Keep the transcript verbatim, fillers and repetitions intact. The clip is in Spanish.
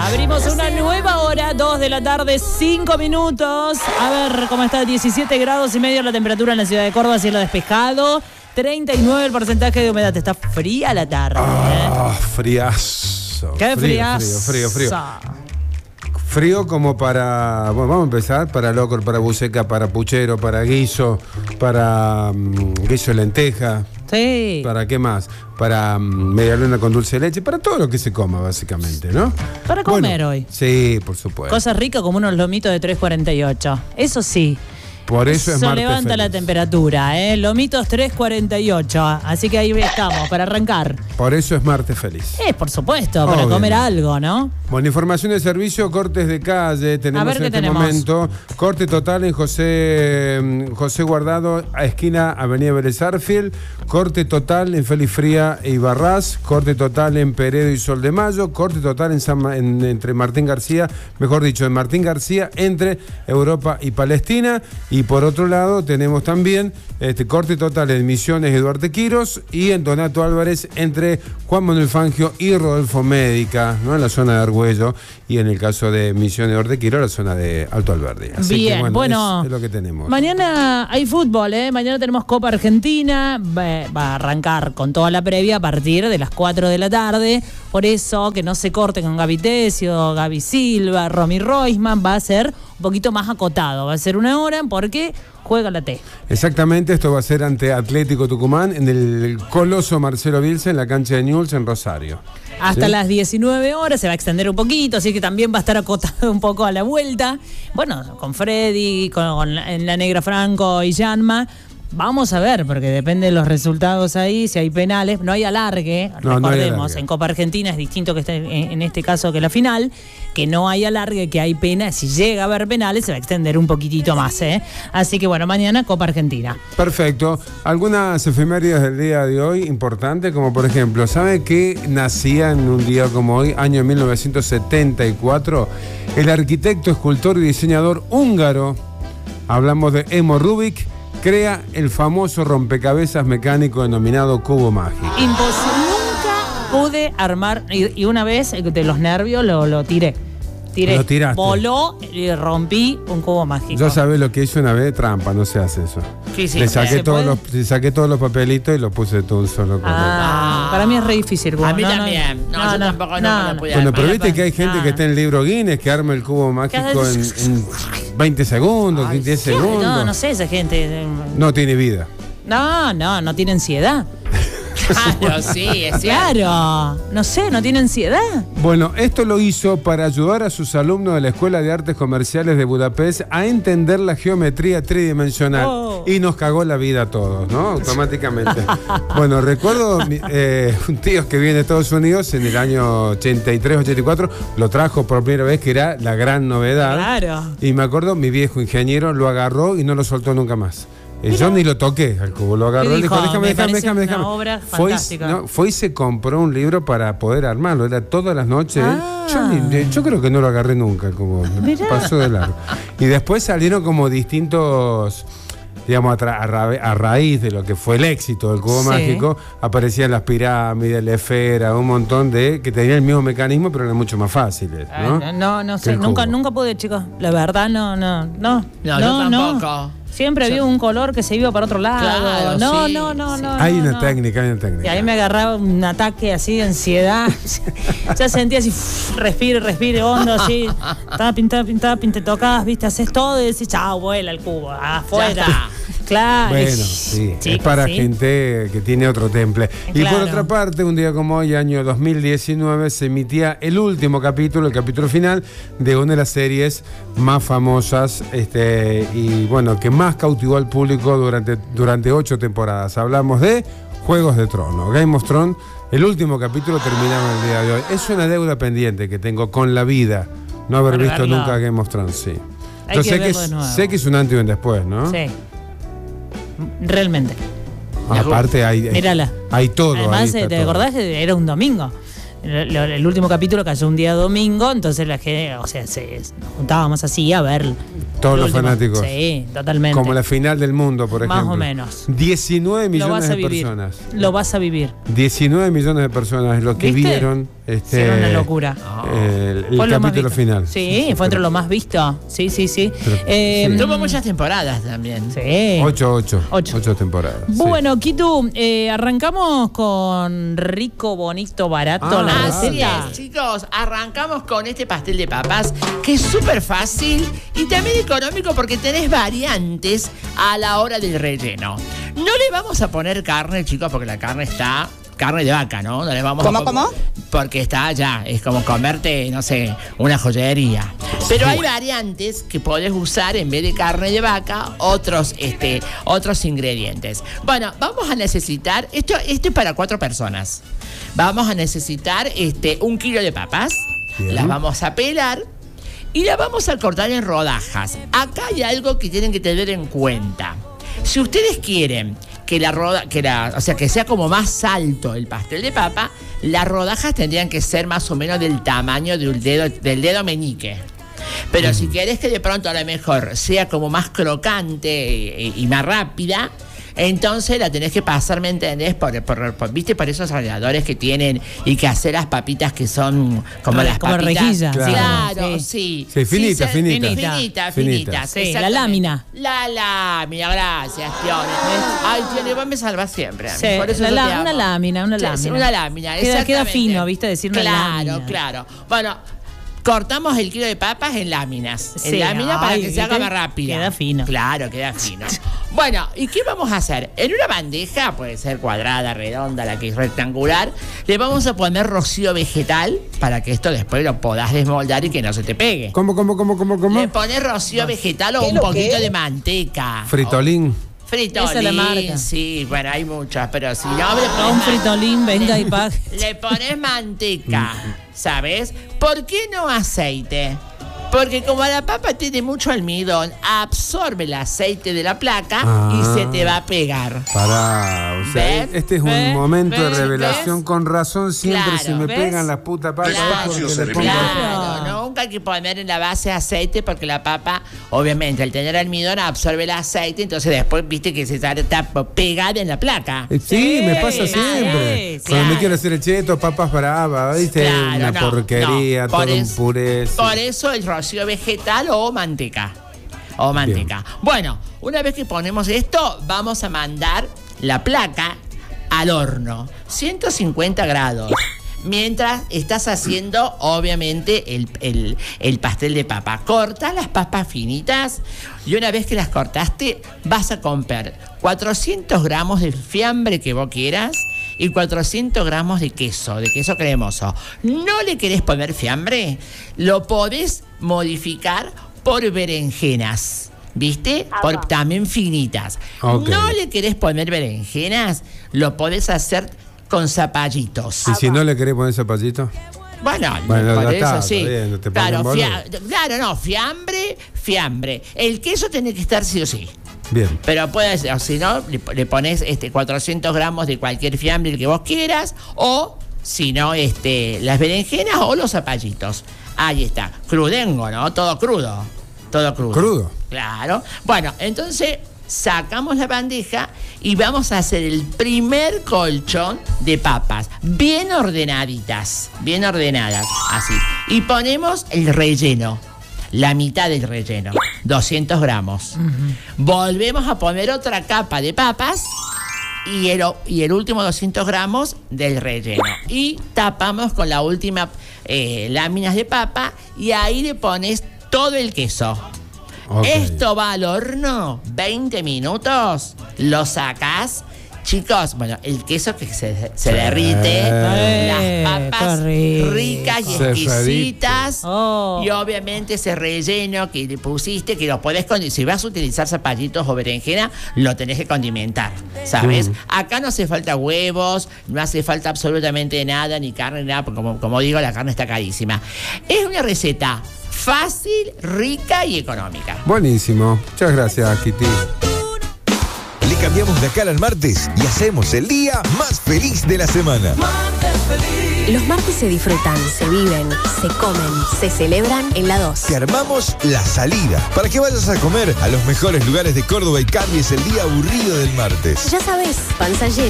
Abrimos una nueva hora, dos de la tarde, cinco minutos. A ver cómo está, diecisiete grados y medio la temperatura en la ciudad de Córdoba, cielo despejado. treinta y nueve el porcentaje de humedad. Está fría la tarde. Ah, ¿eh? friazo. Qué frío, friazo. Frío, frío, frío. Frío como para, bueno, vamos a empezar, para locro, para buceca, para puchero, para guiso, para um, guiso de lenteja. Sí. ¿Para qué más? Para um, medialuna con dulce de leche, para todo lo que se coma, básicamente, ¿no? Para comer bueno, hoy. Sí, por supuesto. Cosas ricas como unos lomitos de tres cuarenta y ocho. Eso sí. Por eso, eso es martes levanta feliz. La temperatura, ¿eh? Lomitos tres cuarenta y ocho. Así que ahí estamos, para arrancar. Por eso es martes feliz. Eh, por supuesto, para Obvio. comer algo, ¿no? Bueno, información de servicio, cortes de calle, tenemos A ver, en ¿qué este tenemos? momento. Corte total en José José Guardado, a esquina Avenida Vélez Arfield. Corte total en Félix Fría y Barras. Corte total en Peredo y Sol de Mayo. Corte total en, San, en entre Martín García, mejor dicho, en Martín García, entre Europa y Palestina. Y por otro lado, tenemos también este corte total en Misiones y Duarte Quiros y en Donato Álvarez entre Juan Manuel Fangio y Rodolfo Médica, ¿no? En la zona de Argüello, y en el caso de Misiones y Duarte Quiros, la zona de Alto Alberdi. Así Bien, que, bueno, bueno, es, es lo que tenemos. Mañana hay fútbol, ¿eh? Mañana tenemos Copa Argentina, va, va a arrancar con toda la previa a partir de las cuatro de la tarde, por eso que no se corte con Gaby Tesio, Gaby Silva, Romy Roisman, va a ser un poquito más acotado, va a ser una hora porque juega la T. Exactamente, esto va a ser ante Atlético Tucumán en el Coloso Marcelo Bielsa en la cancha de Newell's en Rosario. Hasta ¿Sí? las diecinueve horas se va a extender un poquito, así que también va a estar acotado un poco a la vuelta. Bueno, con Freddy, con, con la, en la Negra Franco y Yanma. Vamos a ver, porque depende de los resultados ahí, si hay penales. No hay alargue, no, recordemos, no hay alargue. En Copa Argentina es distinto que este, en, en este caso que la final, que no hay alargue, que hay pena. Si llega a haber penales, se va a extender un poquitito más, ¿eh? Así que bueno, mañana Copa Argentina. Perfecto. Algunas efemérides del día de hoy importantes, como por ejemplo, ¿sabe que nacía en un día como hoy, año mil novecientos setenta y cuatro, el arquitecto, escultor y diseñador húngaro, hablamos de Emo Rubik, crea el famoso rompecabezas mecánico denominado cubo mágico? Imposible. Nunca pude armar, y, y una vez de los nervios lo, lo tiré. Tiré. Lo tiraste. Voló y rompí un cubo mágico. Yo sabés lo que hice una vez, trampa, no se hace eso. Sí, sí, le, saqué ¿se todos puede? los, le saqué todos los papelitos y los puse todo un solo color. Ah, para mí es re difícil. A mí no, también. No, no, yo no, tampoco no, no, no. pude Bueno, armar. pero viste que hay gente no, que está en el libro Guinness que arma el cubo mágico en, en veinte segundos, Ay, diez sí, segundos. No, no sé, esa gente. No tiene vida. No, no, no tiene ansiedad. Claro, sí, es cierto. Claro, no sé, no tiene ansiedad. Bueno, esto lo hizo para ayudar a sus alumnos de la Escuela de Artes Comerciales de Budapest a entender la geometría tridimensional. Oh. Y nos cagó la vida a todos, ¿no? Automáticamente. Bueno, recuerdo eh, un tío que viene de Estados Unidos en el año ochenta y tres, ochenta y cuatro, lo trajo por primera vez, que era la gran novedad. Claro. Y me acuerdo, mi viejo ingeniero lo agarró y no lo soltó nunca más. Eh, yo ni lo toqué al cubo, lo agarró y dijo? dijo, déjame, Me déjame, parece déjame, una déjame. obra Fue, y- fantástica. no, fue y se compró un libro para poder armarlo, era todas las noches. Ah. Yo, ni- yo creo que no lo agarré nunca, como Mirá. pasó de largo. Y después salieron como distintos, digamos, a, tra- a ra- a raíz de lo que fue el éxito del cubo Sí. mágico, aparecían las pirámides, la esfera, un montón de que tenían el mismo mecanismo, pero eran mucho más fáciles, ¿no? Ay, no, no Que sé, el nunca, cubo. nunca pude, chicos. La verdad, no, no, no. No, yo tampoco. Siempre había un color que se iba para otro lado. Claro, no, sí, no, no, sí. no. Hay no, una no. técnica, hay una técnica. Y ahí me agarraba un ataque así de ansiedad. Ya sentía así, respire, respire, hondo, así. Estaba pintada, pintada, pinta, tocabas, viste, haces todo y decís, chao, vuela el cubo, afuera. Ya está. Claro. Bueno, sí, es Chicos, para sí. gente que tiene otro temple. Y Claro. por otra parte, un día como hoy, año dos mil diecinueve, se emitía el último capítulo, el capítulo final de una de las series más famosas este, y bueno, que más cautivó al público durante, durante ocho temporadas. Hablamos de Juegos de Tronos, Game of Thrones. El último capítulo terminaba el día de hoy. Es una deuda pendiente que tengo con la vida, no haber Para visto verlo. nunca Game of Thrones, sí. Hay Yo que sé que, verlo es, de nuevo. sé que es un antes y un después, ¿no? Sí. Realmente. Aparte hay, hay, Mírala. hay todo. ahí Además, está ¿te todo. acordás? Era un domingo. El, el- el último capítulo cayó un día domingo, entonces la gente, o sea, se, nos juntábamos así a ver. Todos el los último. fanáticos. Sí, totalmente. Como la final del mundo, por ejemplo. Más o menos. diecinueve Lo vas millones a de vivir. personas. Lo vas a vivir. diecinueve millones de personas lo que ¿Viste? vieron Este, Sí, era una locura. El, el Fue lo más capítulo visto. final. Sí, fue entre lo más visto. Sí, sí, sí. Pero- Eh, sí. Tuvo muchas temporadas también. Sí. Ocho, ocho. Ocho. Ocho temporadas. sí. Bueno, Kitu, eh, arrancamos con rico, bonito, barato Ah, la Así receta. es, chicos, arrancamos con este pastel de papas que es súper fácil y también económico porque tenés variantes a la hora del relleno. No le vamos a poner carne, chicos, porque la carne está... Carne de vaca, ¿no? No le vamos ¿Cómo, a cómo? Porque está ya, es como comerte, no sé, una joyería. Pero hay variantes que podés usar en vez de carne de vaca, otros, este, otros ingredientes. Bueno, vamos a necesitar, esto, esto es para cuatro personas. Vamos a necesitar este, un kilo de papas, Bien. las vamos a pelar y las vamos a cortar en rodajas. Acá hay algo que tienen que tener en cuenta. Si ustedes quieren que la roda, que la, o sea, que sea como más alto el pastel de papa, las rodajas tendrían que ser más o menos del tamaño de un dedo, del dedo meñique. Pero si querés que de pronto a lo mejor sea como más crocante y, y más rápida, entonces la tenés que pasar, ¿me entendés? Por, por, por- ¿Viste? Por esos ralladores que tienen y que hacer las papitas que son como Re- las como papitas. rejilla. Claro, Claro. sí. Sí, finita, se- finita. Finita, Finita. finitas. Sí, la exactamente. lámina. La lámina, gracias, Tione. Ay, Tione, vos me salvás siempre. Sí, Por eso la yo la- te amo. una lámina, una Sí, lámina. sí, una lámina, Queda, queda exactamente. fino, ¿viste? Decir una claro, lámina. Claro, claro. Bueno, cortamos el kilo de papas en láminas. Sí, en láminas para ay, que se haga ¿viste? más rápida. Queda fino. Claro, queda fino. Bueno, ¿y qué vamos a hacer? En una bandeja, puede ser cuadrada, redonda, la que es rectangular, le vamos a poner rocío vegetal para que esto después lo podás desmoldar y que no se te pegue. ¿Cómo, cómo, cómo, cómo, cómo? Le pones rocío vegetal o ¿Qué un lo poquito qué? de manteca. Fritolín. Fritolín, Esa es la marca. sí, bueno, hay muchas, pero si no le A pones un ma- fritolín, venga y pague. le pones manteca, ¿sabes? ¿Por qué no aceite? Porque como la papa tiene mucho almidón, absorbe el aceite de la placa Ah. y se te va a pegar. Pará, o sea, ¿Ves? este es un ¿Ves? momento de ¿Ves? revelación. ¿Ves? Con razón, siempre Claro. se me ¿Ves? pegan las putas papas. Claro, porque le pongo- claro, nunca hay que poner en la base aceite porque la papa, obviamente, al tener almidón absorbe el aceite, entonces después viste que se está está pegada en la placa. Eh, Sí, me pasa Sí, siempre. sí, Cuando me claro. quiero hacer el cheto, papas bravas, ¿viste? Claro, Una no, porquería, no, todo por un eso- puré. sí. Por eso el rocío vegetal o manteca. O manteca. Bueno, una vez que ponemos esto, vamos a mandar la placa al horno. ciento cincuenta grados. Mientras estás haciendo, obviamente, el, el- el pastel de papa. Corta las papas finitas y una vez que las cortaste, vas a comprar cuatrocientos gramos de fiambre que vos quieras y cuatrocientos gramos de queso, de queso cremoso. ¿No le querés poner fiambre? Lo podés modificar por berenjenas. ¿Viste? Por, también finitas. Ok. ¿No le querés poner berenjenas? Lo podés hacer con zapallitos. Y si no le querés poner zapallito, Bueno, Bueno, por ya eso está, sí. está bien, no te claro, pongas fia- claro, no, fiambre, fiambre. El queso tiene que estar sí o sí. bien. Pero puedes, o si no, le, le pones este, cuatrocientos gramos de cualquier fiambre el que vos quieras, o si no, este, las berenjenas o los zapallitos. Ahí está. Crudengo, ¿no? Todo crudo. Todo crudo. Crudo. Claro. Bueno, entonces sacamos la bandeja y vamos a hacer el primer colchón de papas, bien ordenaditas, bien ordenadas, así. Y ponemos el relleno, la mitad del relleno, doscientos gramos. Volvemos a poner otra capa de papas y el, y el último doscientos gramos del relleno. Y tapamos con la última eh, láminas de papa y ahí le pones todo el queso. Ok. Esto va al horno, veinte minutos, lo sacás. Chicos, bueno, el queso que se, se derrite, Eh, las papas qué rico. ricas y Se exquisitas, Oh. y obviamente ese relleno que le pusiste, que lo podés condi- si vas a utilizar zapallitos o berenjena, lo tenés que condimentar, ¿sabes? Mm. Acá no hace falta huevos, no hace falta absolutamente nada, ni carne, ni nada, porque como, como digo, la carne está carísima. Es una receta fácil, rica y económica. Buenísimo. Muchas gracias, Kitty. Le cambiamos la cara al martes y hacemos el día más feliz de la semana. Los martes se disfrutan, se viven, se comen, se celebran en la dos. Te armamos la salida para que vayas a comer a los mejores lugares de Córdoba y cambies el día aburrido del martes. Ya sabes, panza llena.